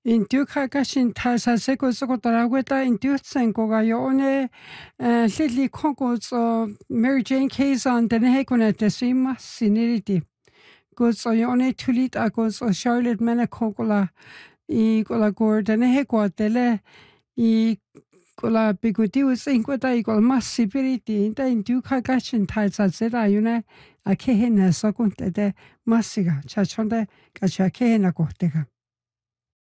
Intiuka kashin tasa seko soko taragweta intiutsen koga yone lili kongo so Mary Jane Kazan denehe konete sima siniriti. Gozo yone tulit agos o Charlotte mena kongola I kola gor denehe kwa tele I kola bigutius inkweta I kola massipiriti inta intiuka kashin tasa zera yune a kehe na sokunte de massiga chachonde kacha kehe na kohtega.